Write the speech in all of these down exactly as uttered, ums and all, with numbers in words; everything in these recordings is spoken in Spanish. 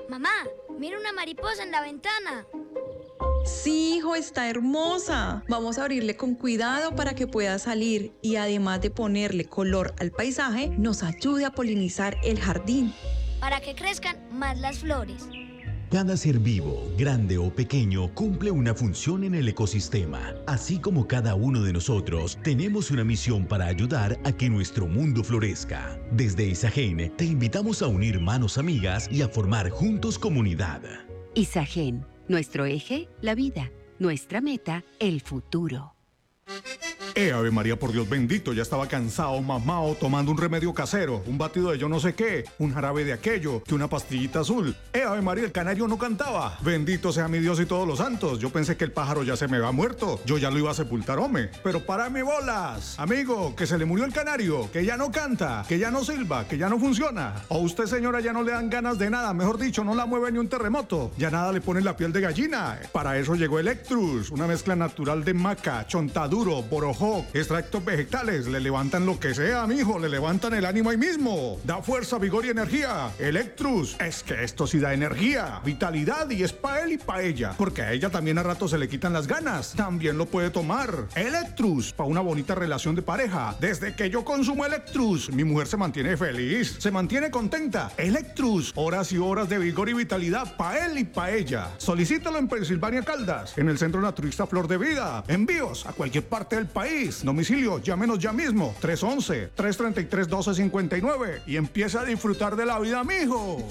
Mamá, mira una mariposa en la ventana. Sí, hijo, está hermosa. Vamos a abrirle con cuidado para que pueda salir y además de ponerle color al paisaje, nos ayude a polinizar el jardín. Para que crezcan más las flores. Cada ser vivo, grande o pequeño, cumple una función en el ecosistema. Así como cada uno de nosotros, tenemos una misión para ayudar a que nuestro mundo florezca. Desde Isagen, te invitamos a unir manos amigas y a formar juntos comunidad. Isagen, nuestro eje, la vida. Nuestra meta, el futuro. Eh, Ave María, por Dios bendito, ya estaba cansado, mamao, tomando un remedio casero, un batido de yo no sé qué, un jarabe de aquello, que una pastillita azul. Eh, Ave María, el canario no cantaba. Bendito sea mi Dios y todos los santos. Yo pensé que el pájaro ya se me había muerto, yo ya lo iba a sepultar, hombre. Pero párame bolas, amigo, que se le murió el canario, que ya no canta, que ya no silba, que ya no funciona. O usted, señora, ya no le dan ganas de nada, mejor dicho, no la mueve ni un terremoto. Ya nada le pone la piel de gallina. Para eso llegó Electrus, una mezcla natural de maca, chontaduro, borojó, extractos vegetales, le levantan lo que sea, mijo, le levantan el ánimo ahí mismo. Da fuerza, vigor y energía. Electrus, es que esto sí da energía, vitalidad y es pa' él y pa' ella, porque a ella también a rato se le quitan las ganas. También lo puede tomar. Electrus, pa' una bonita relación de pareja. Desde que yo consumo Electrus, mi mujer se mantiene feliz, se mantiene contenta. Electrus, horas y horas de vigor y vitalidad pa' él y pa' ella. Solicítalo en Pensilvania Caldas, en el Centro Naturista Flor de Vida. Envíos a cualquier parte del país. Domicilio, llámenos ya mismo, tres once, tres treinta y tres, doce cincuenta y nueve y empieza a disfrutar de la vida, mijo.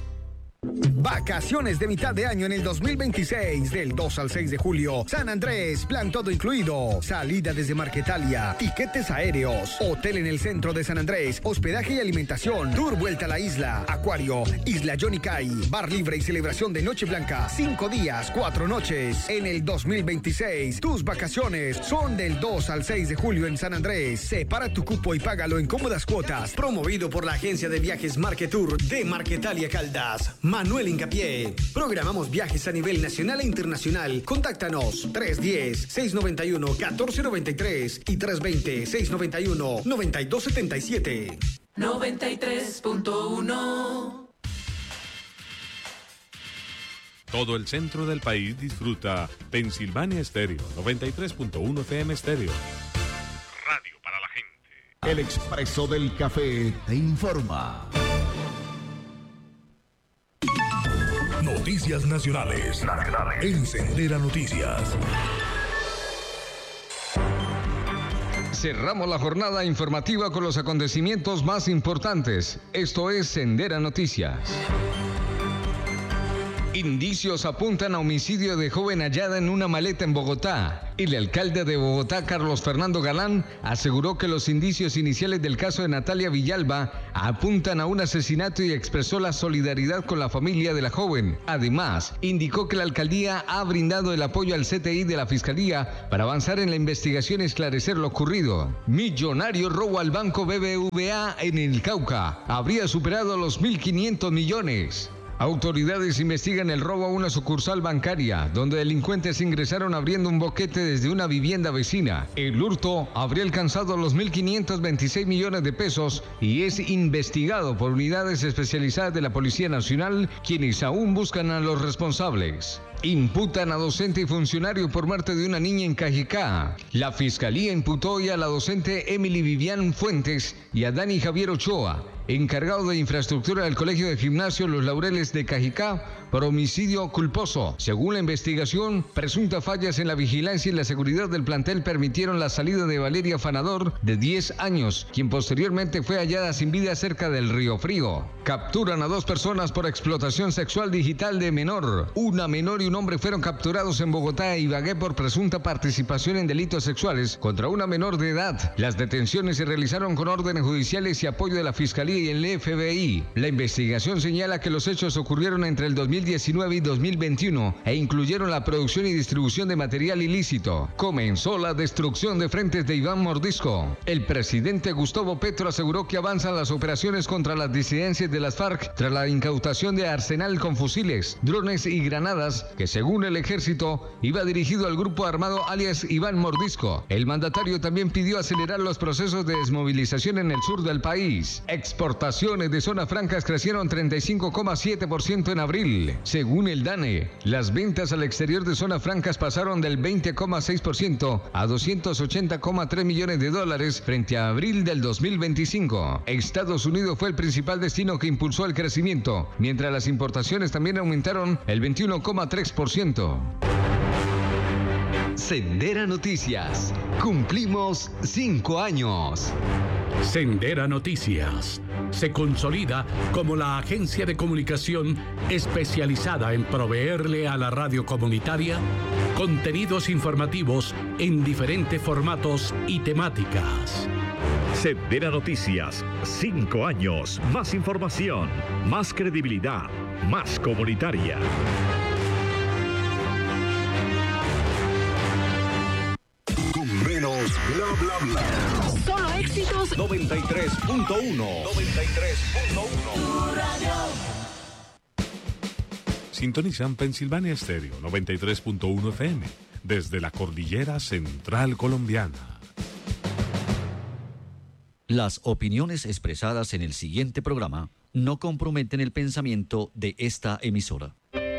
Vacaciones de mitad de año en el dos mil veintiséis, del dos al seis de julio. San Andrés, plan todo incluido. Salida desde Marquetalia, tiquetes aéreos, hotel en el centro de San Andrés, hospedaje y alimentación, tour vuelta a la isla, acuario, isla Johnny Cay, bar libre y celebración de Noche Blanca. Cinco días, cuatro noches. En el dos mil veintiséis, tus vacaciones son del dos al seis de julio en San Andrés. Separa tu cupo y págalo en cómodas cuotas. Promovido por la agencia de viajes Marquetour de Marquetalia Caldas. Manuel Hincapié. Programamos viajes a nivel nacional e internacional. Contáctanos tres uno cero, seis nueve uno, uno cuatro nueve tres y tres dos cero, seis nueve uno, nueve dos siete siete. noventa y tres punto uno. Todo el centro del país disfruta Pensilvania Estéreo, noventa y tres punto uno F M Estéreo. Radio para la gente. El Expreso del Café te informa. Noticias nacionales. nacionales. Encendera Noticias. Cerramos la jornada informativa con los acontecimientos más importantes. Esto es Sendera Noticias. Indicios apuntan a homicidio de joven hallada en una maleta en Bogotá. El alcalde de Bogotá, Carlos Fernando Galán, aseguró que los indicios iniciales del caso de Natalia Villalba apuntan a un asesinato y expresó la solidaridad con la familia de la joven. Además, indicó que la alcaldía ha brindado el apoyo al C T I de la Fiscalía para avanzar en la investigación y esclarecer lo ocurrido. Millonario robo al banco B B V A en el Cauca. Habría superado los mil quinientos millones. Autoridades investigan el robo a una sucursal bancaria, donde delincuentes ingresaron abriendo un boquete desde una vivienda vecina. El hurto habría alcanzado los mil quinientos veintiséis millones de pesos y es investigado por unidades especializadas de la Policía Nacional, quienes aún buscan a los responsables. Imputan a docente y funcionario por muerte de una niña en Cajicá. La Fiscalía imputó hoy a la docente Emily Vivian Fuentes y a Dani Javier Ochoa, encargado de infraestructura del Colegio de Gimnasio Los Laureles de Cajicá, por homicidio culposo. Según la investigación, presuntas fallas en la vigilancia y la seguridad del plantel permitieron la salida de Valeria Fanador, de diez años, quien posteriormente fue hallada sin vida cerca del Río Frío. Capturan a dos personas por explotación sexual digital de menor. Una menor y un hombre fueron capturados en Bogotá e Ibagué por presunta participación en delitos sexuales contra una menor de edad. Las detenciones se realizaron con órdenes judiciales y apoyo de la Fiscalía y el F B I. La investigación señala que los hechos ocurrieron entre el dos mil diecinueve y dos mil veintiuno e incluyeron la producción y distribución de material ilícito. Comenzó la destrucción de frentes de Iván Mordisco. El presidente Gustavo Petro aseguró que avanzan las operaciones contra las disidencias de las FARC tras la incautación de arsenal con fusiles, drones y granadas que según el ejército iba dirigido al grupo armado alias Iván Mordisco. El mandatario también pidió acelerar los procesos de desmovilización en el sur del país. Exportaciones de zonas francas crecieron treinta y cinco coma siete por ciento en abril. Según el DANE, las ventas al exterior de zonas francas pasaron del veinte coma seis por ciento a doscientos ochenta coma tres millones de dólares frente a abril del dos mil veinticinco. Estados Unidos fue el principal destino que impulsó el crecimiento, mientras las importaciones también aumentaron el veintiuno coma tres por ciento. Sendera Noticias. Cumplimos cinco años. Sendera Noticias se consolida como la agencia de comunicación especializada en proveerle a la radio comunitaria contenidos informativos en diferentes formatos y temáticas. Sendera Noticias, cinco años, más información, más credibilidad, más comunitaria. Con menos bla bla bla. Solo éxitos. noventa y tres punto uno. noventa y tres punto uno. Sintonizan Pensilvania Estéreo noventa y tres punto uno F M desde la cordillera central colombiana. Las opiniones expresadas en el siguiente programa no comprometen el pensamiento de esta emisora.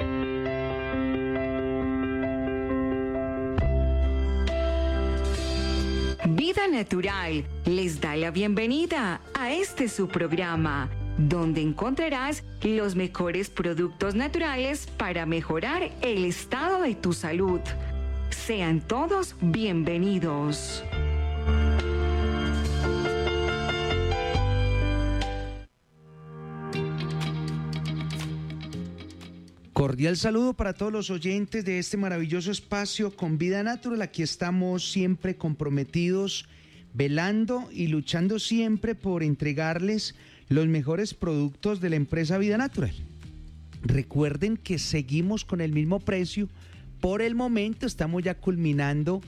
Vida Natural les da la bienvenida a este su programa, donde encontrarás los mejores productos naturales para mejorar el estado de tu salud. Sean todos bienvenidos. Cordial saludo para todos los oyentes de este maravilloso espacio con Vida Natural. Aquí estamos siempre comprometidos, velando y luchando siempre por entregarles los mejores productos de la empresa Vida Natural. Recuerden que seguimos con el mismo precio. Por el momento estamos ya culminando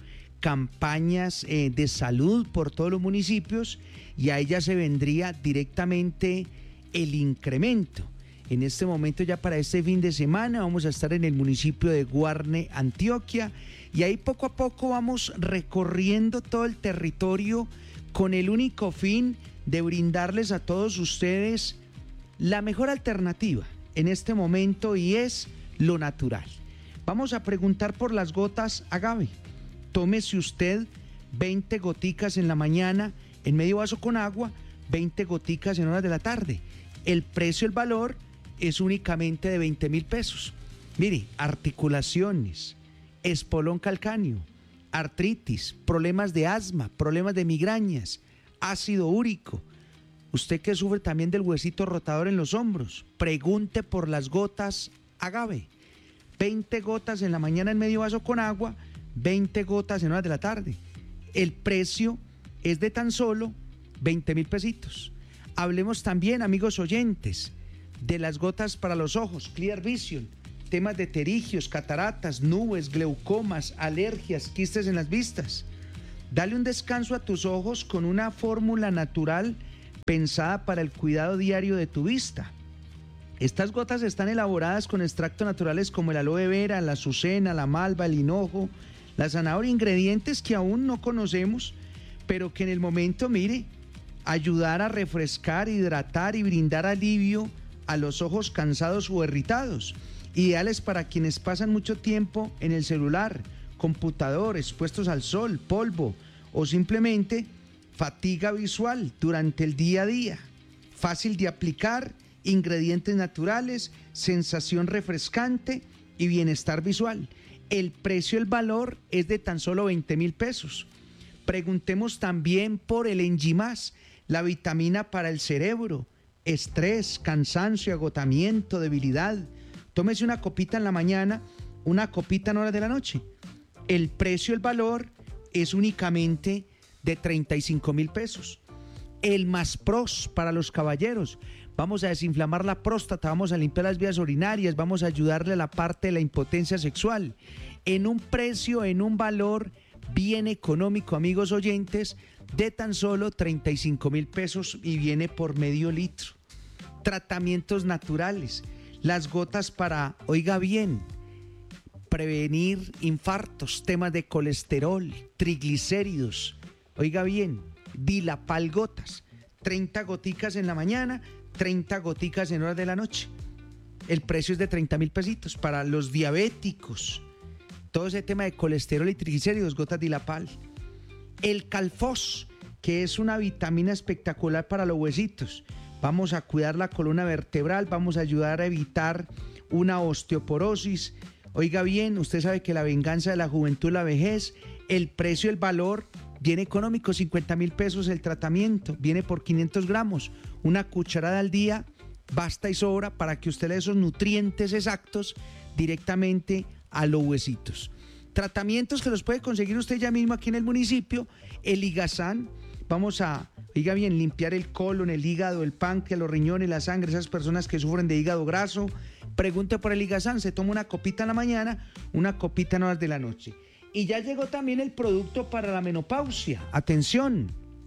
campañas eh, de salud por todos los municipios y ahí ya se vendría directamente el incremento. En este momento ya para este fin de semana vamos a estar en el municipio de Guarne, Antioquia, y ahí poco a poco vamos recorriendo todo el territorio con el único fin de brindarles a todos ustedes la mejor alternativa en este momento, y es lo natural. Vamos a preguntar por las gotas agave. Tómese usted veinte goticas en la mañana en medio vaso con agua, veinte goticas en horas de la tarde. El precio, el valor es únicamente de veinte mil pesos. Mire, articulaciones, espolón calcáneo, artritis, problemas de asma, problemas de migrañas, ácido úrico. Usted que sufre también del huesito rotador en los hombros, pregunte por las gotas agave. veinte gotas en la mañana en medio vaso con agua, veinte gotas en horas de la tarde. El precio es de tan solo veinte mil pesitos. Hablemos también, amigos oyentes, de las gotas para los ojos, Clear Vision, temas de pterigios, cataratas, nubes, glaucomas, alergias, quistes en las vistas. Dale un descanso a tus ojos con una fórmula natural pensada para el cuidado diario de tu vista. Estas gotas están elaboradas con extractos naturales como el aloe vera, la azucena, la malva, el hinojo, la zanahoria, ingredientes que aún no conocemos, pero que en el momento, mire, ayudar a refrescar, hidratar y brindar alivio a los ojos cansados o irritados, ideales para quienes pasan mucho tiempo en el celular, computador, expuestos al sol, polvo o simplemente fatiga visual durante el día a día. Fácil de aplicar, ingredientes naturales, sensación refrescante y bienestar visual. El precio, el valor es de tan solo veinte mil pesos. Preguntemos también por el Engimás, la vitamina para el cerebro, estrés, cansancio, agotamiento, debilidad. Tómese una copita en la mañana, una copita en horas de la noche. El precio, el valor es únicamente de treinta y cinco mil pesos. El Más Pros para los caballeros. Vamos a desinflamar la próstata, vamos a limpiar las vías urinarias, vamos a ayudarle a la parte de la impotencia sexual. En un precio, en un valor bien económico, amigos oyentes, de tan solo treinta y cinco mil pesos y viene por medio litro. Tratamientos naturales, las gotas para, oiga bien, prevenir infartos, temas de colesterol, triglicéridos. Oiga bien, Dilapal gotas, treinta goticas en la mañana, treinta goticas en horas de la noche. El precio es de treinta mil pesitos para los diabéticos. Todo ese tema de colesterol y triglicéridos, gotas Dilapal. El Calfos, que es una vitamina espectacular para los huesitos. Vamos a cuidar la columna vertebral, vamos a ayudar a evitar una osteoporosis. Oiga bien, usted sabe que la venganza de la juventud es la vejez. El precio, el valor, bien económico, cincuenta mil pesos el tratamiento. Viene por quinientos gramos. Una cucharada al día basta y sobra para que usted le dé esos nutrientes exactos directamente a los huesitos. Tratamientos que los puede conseguir usted ya mismo aquí en el municipio. El Ligazán. Vamos a, oiga bien, limpiar el colon, el hígado, el páncreas, los riñones, la sangre, esas personas que sufren de hígado graso. Pregunte por el Ligazán, se toma una copita en la mañana, una copita en horas de la noche. Y ya llegó también el producto para la menopausia. Atención,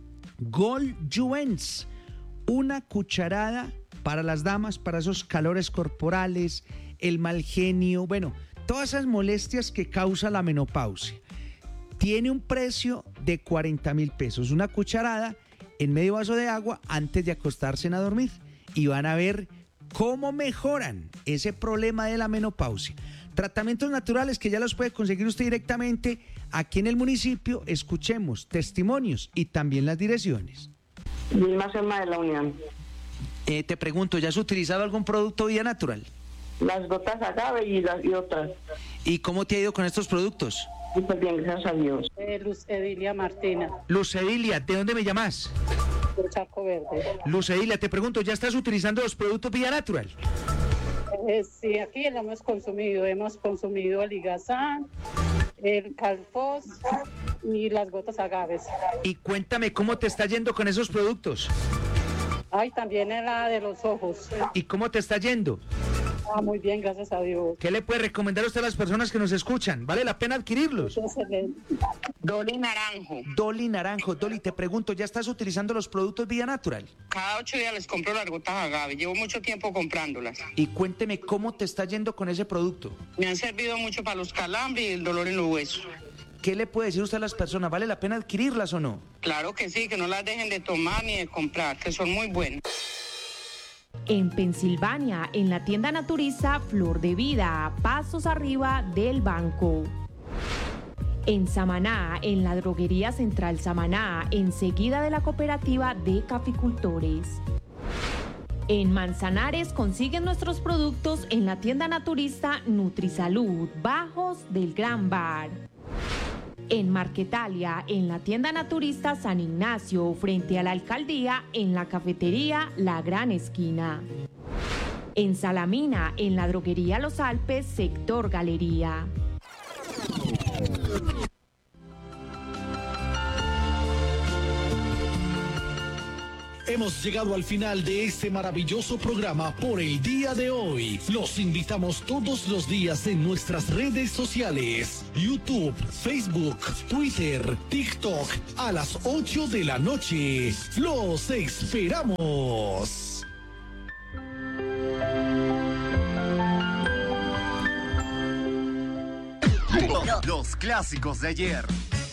Gold Juens, una cucharada para las damas, para esos calores corporales, el mal genio, bueno, todas esas molestias que causa la menopausia. Tiene un precio de cuarenta mil pesos, una cucharada en medio vaso de agua antes de acostarse a dormir. Y van a ver cómo mejoran ese problema de la menopausia. Tratamientos naturales que ya los puede conseguir usted directamente aquí en el municipio. Escuchemos testimonios y también las direcciones. Vilma Selma de la Unión. Eh, te pregunto, ¿ya has utilizado algún producto Vida Natural? Las gotas agave y, las, y otras. ¿Y cómo te ha ido con estos productos? Súper bien, gracias a Dios. Eh, Luz Edilia Martina. Luz Edilia, ¿de dónde me llamas? Por Charco Verde. Luz Edilia, te pregunto, ¿ya estás utilizando los productos Vida Natural? Eh, sí, aquí lo hemos consumido. Hemos consumido el Ligazán, el Calfos y las gotas agaves. Y cuéntame, ¿cómo te está yendo con esos productos? Ay, también la de los ojos. ¿Y cómo te está yendo? Ah, muy bien, gracias a Dios. ¿Qué le puede recomendar usted a las personas que nos escuchan? ¿Vale la pena adquirirlos? Excelente. Dolly Naranjo. Dolly Naranjo. Dolly, te pregunto, ¿ya estás utilizando los productos Vida Natural? Cada ocho días les compro las gotas agave. Llevo mucho tiempo comprándolas. Y cuénteme, ¿cómo te está yendo con ese producto? Me han servido mucho para los calambres y el dolor en los huesos. ¿Qué le puede decir usted a las personas? ¿Vale la pena adquirirlas o no? Claro que sí, que no las dejen de tomar ni de comprar, que son muy buenas. En Pensilvania, en la tienda naturista Flor de Vida, pasos arriba del banco. En Samaná, en la droguería Central Samaná, enseguida de la cooperativa de caficultores. En Manzanares consiguen nuestros productos en la tienda naturista Nutrisalud, bajos del Gran Bar. En Marquetalia, en la tienda naturista San Ignacio, frente a la alcaldía, en la cafetería La Gran Esquina. En Salamina, en la droguería Los Alpes, sector Galería. Hemos llegado al final de este maravilloso programa por el día de hoy. Los invitamos todos los días en nuestras redes sociales: YouTube, Facebook, Twitter, TikTok, a las ocho de la noche. ¡Los esperamos! Los clásicos de ayer.